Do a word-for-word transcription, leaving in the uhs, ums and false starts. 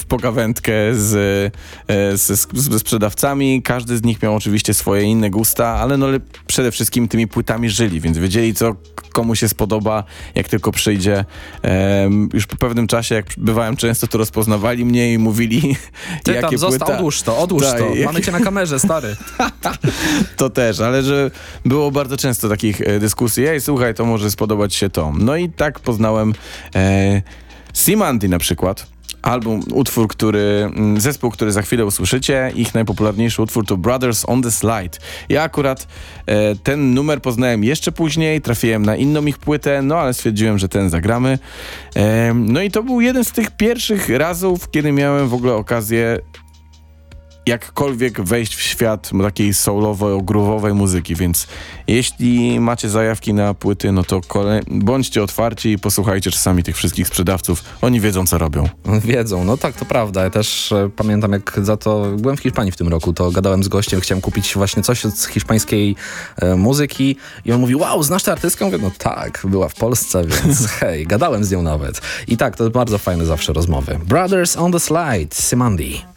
w pogawędkę z, e, z, z sprzedawcami. Każdy z nich miał oczywiście swoje inne gusta, ale no przede wszystkim tymi płytami żyli, więc wiedzieli, co komu się spodoba, jak tylko przyjdzie. E, już po pewnym czasie, jak bywałem często, to rozpoznawali mnie i mówili, Ty jakie tam został, płyta... odłóż to, odłóż Tak, to. jak- Mamy cię na kamerze, stary. To też, ale że było bardzo często takich e, dyskusji. Ej, słuchaj, to może spodobać się to. No i tak poznałem e, Simandy na przykład. Album, utwór, który, mm, zespół, który za chwilę usłyszycie. Ich najpopularniejszy utwór to Brothers on the Slide. Ja akurat e, ten numer poznałem jeszcze później, trafiłem na inną ich płytę, no ale stwierdziłem, że ten zagramy. E, no i to był jeden z tych pierwszych razów, kiedy miałem w ogóle okazję jakkolwiek wejść w świat takiej soulowo-groovowej muzyki, więc jeśli macie zajawki na płyty, no to kole- bądźcie otwarci i posłuchajcie czasami tych wszystkich sprzedawców. Oni wiedzą, co robią. Wiedzą, no tak, to prawda. Ja też e, pamiętam, jak za to byłem w Hiszpanii w tym roku, to gadałem z gościem, chciałem kupić właśnie coś z hiszpańskiej e, muzyki i on mówi, wow, znasz tę artystkę? Mówię, no tak, była w Polsce, więc hej, gadałem z nią nawet. I tak, to bardzo fajne zawsze rozmowy. Brothers on the Slide, Simandy.